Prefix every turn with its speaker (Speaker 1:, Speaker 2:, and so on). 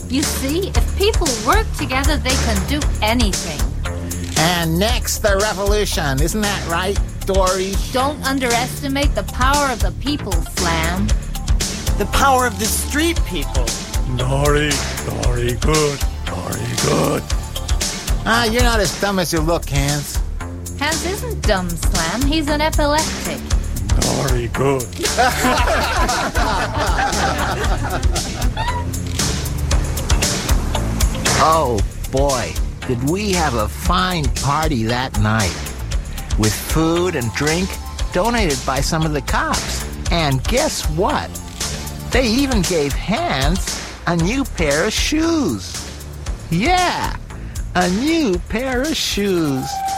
Speaker 1: You see, if people work together, they can do anything.
Speaker 2: And next, the revolution. Isn't that right, Dory?
Speaker 1: Don't underestimate the power of the people, Slam.
Speaker 3: The power of the street people.
Speaker 4: Dory, good. Dory, good.
Speaker 2: You're not as dumb as you look, Hans.
Speaker 1: Hans isn't dumb, Slam. He's an epileptic.
Speaker 4: Dory, good.
Speaker 2: Oh, boy, did we have a fine party that night. With food and drink donated by some of the cops. And guess what? They even gave Hans a new pair of shoes. Yeah, a new pair of shoes.